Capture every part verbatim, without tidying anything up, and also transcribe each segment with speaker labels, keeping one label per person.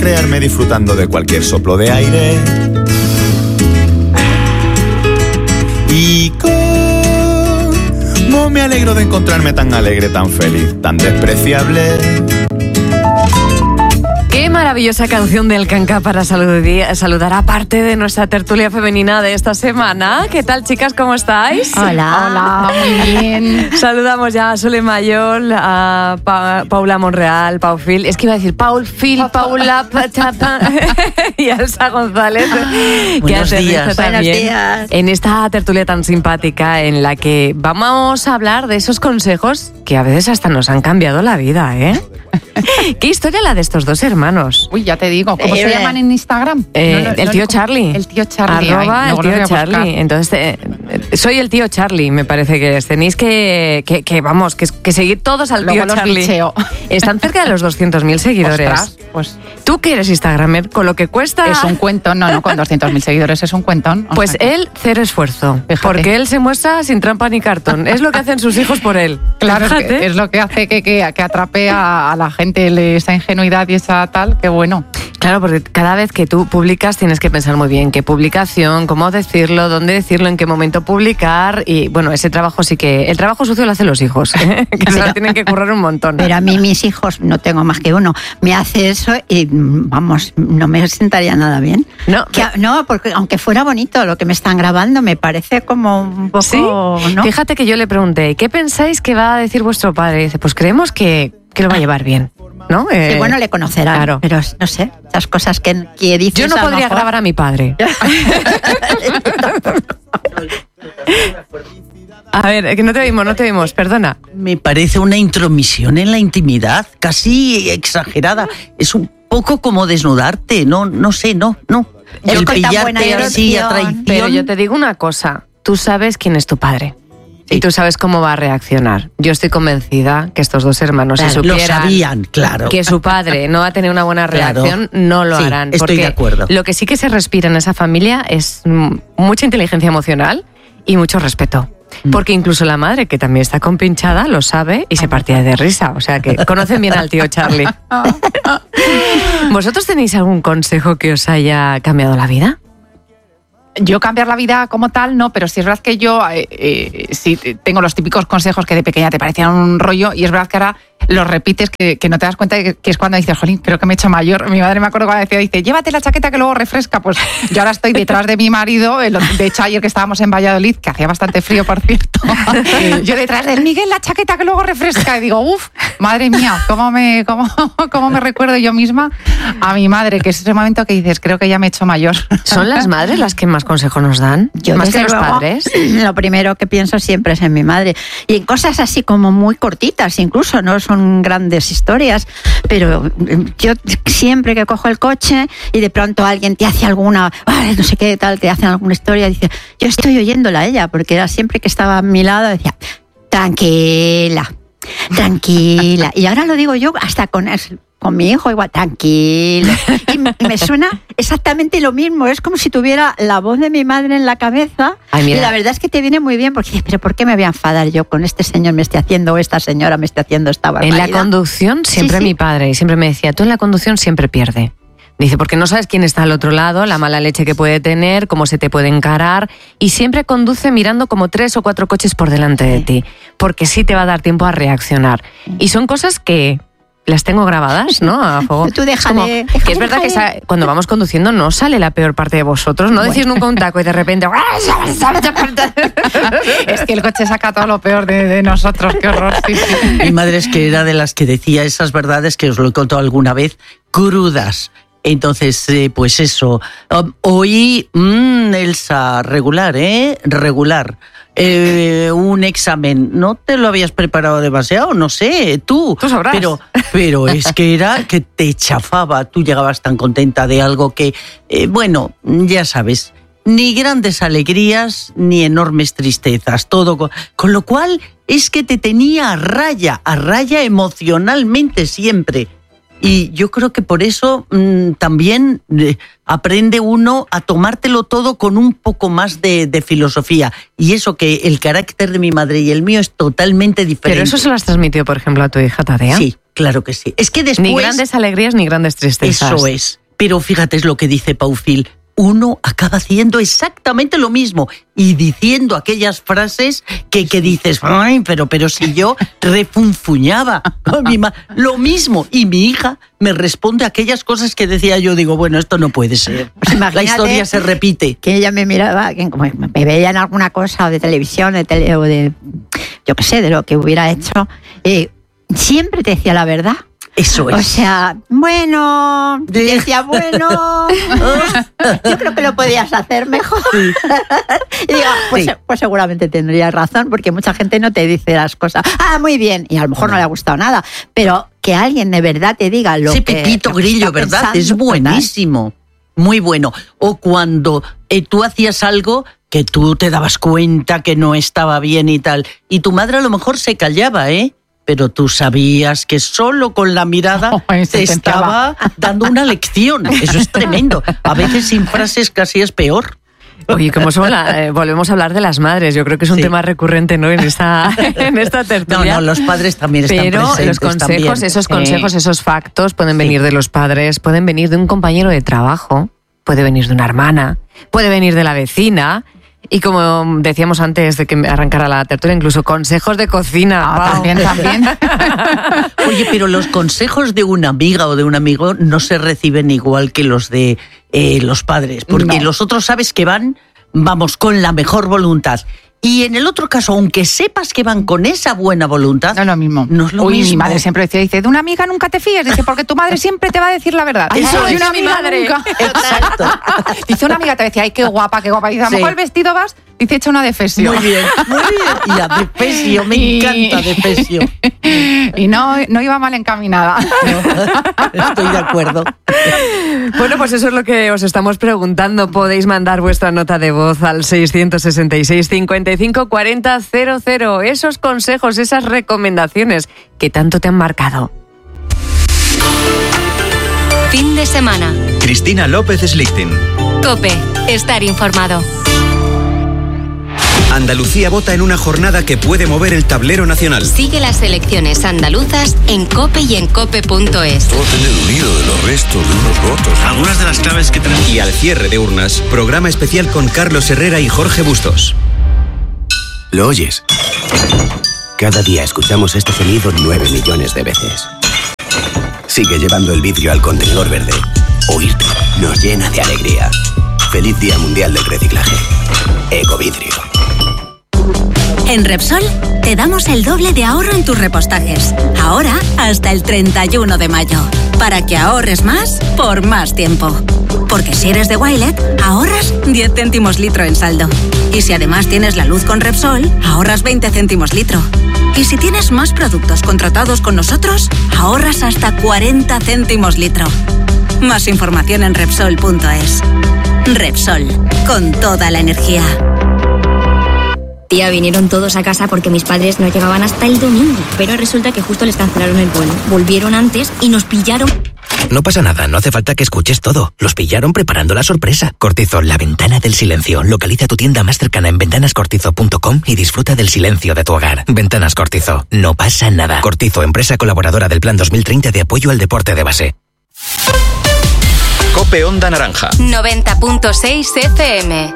Speaker 1: crearme disfrutando de cualquier soplo de aire. Y cómo me alegro de encontrarme tan alegre, tan feliz, tan despreciable.
Speaker 2: Qué maravillosa canción del Canca para saludar, saludar a parte de nuestra tertulia femenina de esta semana. ¿Qué tal, chicas? ¿Cómo estáis?
Speaker 3: Hola.
Speaker 2: Hola, muy bien. Saludamos ya a Sole Mayol, a pa- Paula Monreal, Pau Phil. Es que iba a decir Paul Phil, Paula Pachapa y a Elsa González.
Speaker 3: Buenos
Speaker 2: que
Speaker 3: días.
Speaker 2: Buenos
Speaker 3: días.
Speaker 2: En esta tertulia tan simpática en la que vamos a hablar de esos consejos que a veces hasta nos han cambiado la vida, ¿eh? ¿Qué historia la de estos dos hermanos?
Speaker 4: Uy, ya te digo, ¿cómo
Speaker 3: Eh,
Speaker 4: se llaman en Instagram?
Speaker 2: Eh,
Speaker 4: No, no,
Speaker 2: el
Speaker 4: no
Speaker 2: tío
Speaker 4: le-
Speaker 2: Charlie.
Speaker 4: El tío Charlie.
Speaker 2: Arroba
Speaker 4: ay,
Speaker 2: el
Speaker 4: luego lo
Speaker 2: tío
Speaker 4: voy a
Speaker 2: Charlie.
Speaker 4: buscar.
Speaker 2: Entonces, eh, eh, soy el tío Charlie, me parece que es. Tenéis que, que, que vamos, que, que seguir todos al
Speaker 4: Luego
Speaker 2: tío
Speaker 4: los
Speaker 2: Charlie.
Speaker 4: bicheo.
Speaker 2: Están cerca de los doscientos mil seguidores.
Speaker 4: Ostras, pues
Speaker 2: ¿Tú que eres Instagramer? Con lo que cuesta...
Speaker 4: es un cuentón. No, no, con doscientos mil seguidores es un cuentón. O
Speaker 2: Pues
Speaker 4: sea que-
Speaker 2: él, cero esfuerzo.
Speaker 4: Fíjate.
Speaker 2: Porque él se muestra sin trampa ni cartón. Es lo que hacen sus hijos por él.
Speaker 4: Claro, es,
Speaker 2: Fíjate.
Speaker 4: que es lo que hace que, que, que atrape a, a la gente le- esa ingenuidad y esa tal, que bueno.
Speaker 2: Claro, porque cada vez que tú publicas tienes que pensar muy bien qué publicación, cómo decirlo, dónde decirlo, en qué momento publicar. Y bueno, ese trabajo sí que... El trabajo sucio lo hacen los hijos, ¿eh? Que se lo tienen que currar un montón.
Speaker 3: Pero a mí mis hijos, no tengo más que uno, me hace eso y vamos, no me sentaría nada bien.
Speaker 2: No,
Speaker 3: Que- no, porque aunque fuera bonito lo que me están grabando, me parece como un poco...
Speaker 2: ¿Sí?
Speaker 3: ¿no?
Speaker 2: Fíjate que yo le pregunté, ¿qué pensáis que va a decir vuestro padre? Y dice, pues creemos que, que lo va a llevar bien, ¿no?
Speaker 3: Sí,
Speaker 2: Eh,
Speaker 3: bueno, le conocerán,
Speaker 2: claro.
Speaker 3: pero no sé, esas cosas que, que dices
Speaker 2: Yo no
Speaker 3: a lo
Speaker 2: podría
Speaker 3: mejor-
Speaker 2: grabar a mi padre. A ver, que no te vimos, no te vimos, perdona.
Speaker 5: Me parece una intromisión en la intimidad, casi exagerada. Es un poco como desnudarte, no, no sé, no, no.
Speaker 3: Yo
Speaker 5: El
Speaker 3: con tan buena
Speaker 5: pillarte así a
Speaker 3: erección.
Speaker 5: traición.
Speaker 2: Pero yo te digo una cosa, tú sabes quién es tu padre.
Speaker 5: Sí.
Speaker 2: Y tú sabes cómo va a reaccionar. Yo estoy convencida que estos dos hermanos, si
Speaker 5: Claro, lo
Speaker 2: supieran
Speaker 5: sabían, claro.
Speaker 2: que su padre no va a tener una buena
Speaker 5: Claro.
Speaker 2: reacción, no lo
Speaker 5: Sí,
Speaker 2: harán.
Speaker 5: estoy
Speaker 2: porque
Speaker 5: de acuerdo.
Speaker 2: Lo que sí que se respira en esa familia es mm, mucha inteligencia emocional y mucho respeto.
Speaker 5: Mm.
Speaker 2: Porque incluso la madre, que también está compinchada, lo sabe y se partía de risa. O sea que conocen bien al tío Charlie. ¿Vosotros tenéis algún consejo que os haya cambiado la vida?
Speaker 4: Yo cambiar la vida como tal, no, pero sí es verdad que yo eh, eh, sí tengo los típicos consejos que de pequeña te parecían un rollo y es verdad que ahora los repites que, que no te das cuenta que, que es cuando dices, jolín, creo que me he hecho mayor. Mi madre me acuerdo cuando decía, dice, llévate la chaqueta que luego refresca. Pues yo ahora estoy detrás de mi marido, el- de hecho ayer que estábamos en Valladolid, que hacía bastante frío, por cierto, yo detrás del Miguel, la chaqueta que luego refresca. Y digo, uff, madre mía, ¿cómo me, cómo, cómo me recuerdo yo misma a mi madre? Que es ese momento que dices, creo que ya me he hecho mayor.
Speaker 2: ¿Son las madres las que más consejos nos dan?
Speaker 3: Yo,
Speaker 2: ¿Más
Speaker 3: desde
Speaker 2: que los
Speaker 3: luego,
Speaker 2: padres?
Speaker 3: Lo primero que pienso siempre es en mi madre. Y en cosas así como muy cortitas, incluso, no son grandes historias, pero yo siempre que cojo el coche y de pronto alguien te hace alguna, "Ay, no sé qué tal, te hacen alguna historia", dice, yo estoy oyéndola a ella, porque era siempre que estaba a mi lado, decía, tranquila, tranquila. Y ahora lo digo yo hasta con es- con mi hijo igual, tranquilo. Y me- me suena exactamente lo mismo. Es como si tuviera la voz de mi madre en la cabeza.
Speaker 2: Ay, mira.
Speaker 3: Y la verdad es que te viene muy bien porque dices, pero ¿por qué me voy a enfadar yo con este señor me esté haciendo o esta señora me esté haciendo esta
Speaker 2: En
Speaker 3: barbaridad?
Speaker 2: la conducción siempre
Speaker 3: Sí, sí.
Speaker 2: mi padre y siempre me decía, tú en la conducción siempre pierde. Dice, porque no sabes quién está al otro lado, la mala leche que puede tener, cómo se te puede encarar, y siempre conduce mirando como tres o cuatro coches por delante de ti, porque sí te va a dar tiempo a reaccionar. Y son cosas que las tengo grabadas, ¿no? A fuego.
Speaker 3: Tú déjale,
Speaker 2: Es como
Speaker 3: déjale,
Speaker 2: que es verdad que
Speaker 3: déjale.
Speaker 2: sa- cuando vamos conduciendo no sale la peor parte de vosotros, no decís nunca un taco y de repente...
Speaker 4: Es que el coche saca todo lo peor de, de nosotros, qué horror. Sí, sí.
Speaker 5: Mi madre es que era de las que decía esas verdades que os lo he contado alguna vez, crudas. Entonces, eh, pues eso. Um, hoy, mm, Elsa, regular, ¿eh? Regular. Eh, un examen, ¿no te lo habías preparado demasiado? No sé, tú.
Speaker 2: Tú sabrás.
Speaker 5: Pero, pero es que era que te chafaba. Tú llegabas tan contenta de algo que, eh, bueno, ya sabes, ni grandes alegrías ni enormes tristezas, todo. Con, con lo cual es que te tenía a raya, a raya emocionalmente siempre. Y yo creo que por eso mmm, también eh, aprende uno a tomártelo todo con un poco más de, de filosofía. Y eso que el carácter de mi madre y el mío es totalmente diferente.
Speaker 2: Pero eso se lo has transmitido, por ejemplo, a tu hija Tadea.
Speaker 5: Sí, claro que sí. Es que después...
Speaker 2: Ni grandes alegrías ni grandes tristezas.
Speaker 5: Eso es. Pero fíjate, es lo que dice Pau Fil. Uno acaba haciendo exactamente lo mismo y diciendo aquellas frases que, que dices, ay, pero, pero si yo refunfuñaba a mi ma- lo mismo. Y mi hija me responde aquellas cosas que decía yo, digo, bueno, esto no puede ser.
Speaker 3: Pues
Speaker 5: la historia se repite.
Speaker 3: Que ella me miraba, que como me veía en alguna cosa de televisión, de tele, o de, yo qué sé, de lo que hubiera hecho, eh, siempre te decía la verdad.
Speaker 5: Eso es.
Speaker 3: O sea, bueno, decía, bueno, yo creo que lo podías hacer mejor. Sí. Y digo, pues, sí. pues seguramente tendrías razón, porque mucha gente no te dice las cosas. Ah, muy bien, y a lo mejor no le ha gustado nada, pero que alguien de verdad te diga lo
Speaker 5: sí,
Speaker 3: que...
Speaker 5: Sí, Pepito Grillo, ¿verdad? Pensando, es buenísimo. Muy bueno. O cuando eh, tú hacías algo que tú te dabas cuenta que no estaba bien y tal, y tu madre a lo mejor se callaba, ¿eh? Pero tú sabías que solo con la mirada oh, te estaba dando una lección. Eso es tremendo. A veces sin frases casi es peor.
Speaker 2: Oye, como son la, eh, volvemos a hablar de las madres. Yo creo que es un sí. tema recurrente, ¿no? En esta, en esta tertulia.
Speaker 5: No, no, los padres también están
Speaker 2: Pero
Speaker 5: presentes.
Speaker 2: Pero los consejos,
Speaker 5: también.
Speaker 2: esos consejos, sí. esos factos pueden venir sí. de los padres, pueden venir de un compañero de trabajo, puede venir de una hermana, puede venir de la vecina. Y como decíamos antes de que arrancara la tertulia, incluso consejos de cocina.
Speaker 4: Ah, wow. También, también.
Speaker 5: Oye, pero los consejos de una amiga o de un amigo no se reciben igual que los de eh, los padres, porque no. los otros sabes que van, vamos, con la mejor voluntad. Y en el otro caso, aunque sepas que van con esa buena voluntad,
Speaker 4: no es lo mismo.
Speaker 5: No es lo
Speaker 4: Uy,
Speaker 5: mismo.
Speaker 4: Mi madre siempre decía, dice, de una amiga nunca te fíes, dice, porque tu madre siempre te va a decir la verdad.
Speaker 5: Eso
Speaker 4: es
Speaker 5: una
Speaker 4: mi madre. Nunca.
Speaker 5: Exacto.
Speaker 4: Dice, una amiga te decía, ay, qué guapa, qué guapa. Dice, a lo sí. mejor el vestido vas, dice, hecha una defesio.
Speaker 5: Muy bien, muy bien. Y a defesio, me y... encanta defesio.
Speaker 4: Y no, no iba mal encaminada.
Speaker 5: No, estoy de acuerdo.
Speaker 2: Bueno, pues eso es lo que os estamos preguntando. Podéis mandar vuestra nota de voz al seiscientos sesenta y seis, cincuenta y cinco, cuarenta, cero cero. Esos consejos, esas recomendaciones que tanto te han marcado.
Speaker 6: Fin de semana.
Speaker 7: Cristina López Slichting.
Speaker 6: COPE. Estar informado.
Speaker 7: Andalucía vota en una jornada que puede mover el tablero nacional.
Speaker 6: Sigue las elecciones andaluzas en COPE y en cope punto es.
Speaker 8: Todo depende del unido de los restos de unos votos.
Speaker 7: Algunas de las claves que traen. Y al cierre de urnas, programa especial con Carlos Herrera y Jorge Bustos.
Speaker 9: ¿Lo oyes? Cada día escuchamos este sonido nueve millones de veces. Sigue llevando el vidrio al contenedor verde. Oírte nos llena de alegría. Feliz Día Mundial del Reciclaje. Ecovidrio.
Speaker 6: En Repsol te damos el doble de ahorro en tus repostajes. Ahora hasta el treinta y uno de mayo. Para que ahorres más por más tiempo. Porque si eres de Wilet, ahorras diez céntimos litro en saldo. Y si además tienes la luz con Repsol, ahorras veinte céntimos litro. Y si tienes más productos contratados con nosotros, ahorras hasta cuarenta céntimos litro. Más información en Repsol punto es. Repsol, con toda la energía.
Speaker 10: Tía, vinieron todos a casa porque mis padres no llegaban hasta el domingo. Pero resulta que justo les cancelaron el vuelo. Volvieron antes y nos pillaron.
Speaker 11: No pasa nada, no hace falta que escuches todo. Los pillaron preparando la sorpresa. Cortizo, la ventana del silencio. Localiza tu tienda más cercana en ventanas cortizo punto com y disfruta del silencio de tu hogar. Ventanas Cortizo, no pasa nada. Cortizo, empresa colaboradora del Plan dos mil treinta de apoyo al deporte de base.
Speaker 7: COPE Onda Naranja.
Speaker 6: noventa punto seis F M.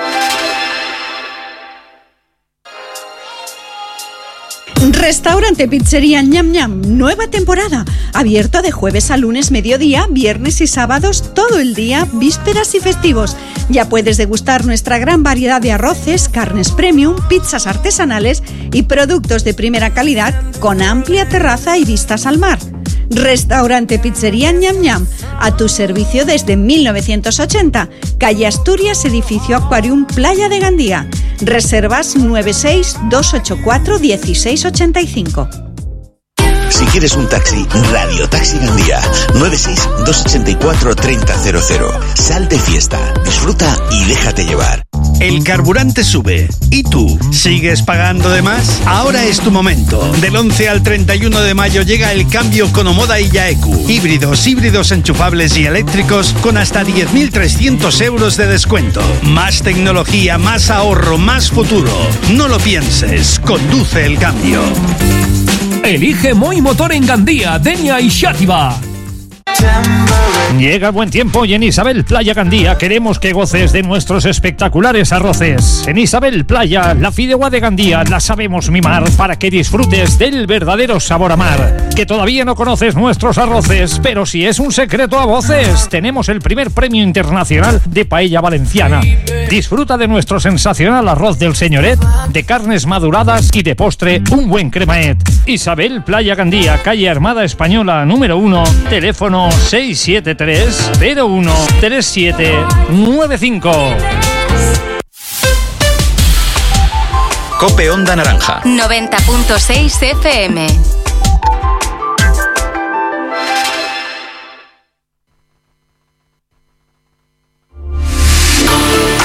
Speaker 12: Restaurante Pizzería Ñam Ñam, nueva temporada. Abierto de jueves a lunes mediodía, viernes y sábados todo el día, vísperas y festivos. Ya puedes degustar nuestra gran variedad de arroces, carnes premium, pizzas artesanales y productos de primera calidad con amplia terraza y vistas al mar. Restaurante Pizzería Ñam Ñam, a tu servicio desde mil novecientos ochenta, calle Asturias, edificio Aquarium, Playa de Gandía. Reservas nueve seis dos ocho cuatro uno seis ocho cinco.
Speaker 8: Si quieres un taxi, Radio Taxi Gandía, nueve seis dos ocho cuatro tres cero cero cero. Sal de fiesta, disfruta y déjate llevar.
Speaker 13: El carburante sube. ¿Y tú? ¿Sigues pagando de más? Ahora es tu momento. Del once al treinta y uno de mayo llega el cambio con Omoda y Yaeku. Híbridos, híbridos enchufables y eléctricos con hasta diez mil trescientos euros de descuento. Más tecnología, más ahorro, más futuro. No lo pienses, conduce el cambio.
Speaker 14: Elige Moi Motor en Gandía, Denia y Xàtiva. Llega el buen tiempo y en Isabel Playa Gandía queremos que goces de nuestros espectaculares arroces. En Isabel Playa, la fideuá de Gandía la sabemos mimar para que disfrutes del verdadero sabor a mar. Que todavía no conoces nuestros arroces, pero si es un secreto a voces, tenemos el primer premio internacional de paella valenciana. Disfruta de nuestro sensacional arroz del señoret, de carnes maduradas y de postre un buen cremaet. Isabel Playa Gandía, calle Armada Española número uno, teléfono seis siete tres cero uno tres siete nueve cinco.
Speaker 7: Cope Onda Naranja
Speaker 6: noventa punto seis F M.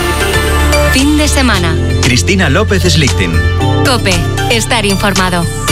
Speaker 6: Fin de semana.
Speaker 7: Cristina López Slichting.
Speaker 6: Cope, estar informado.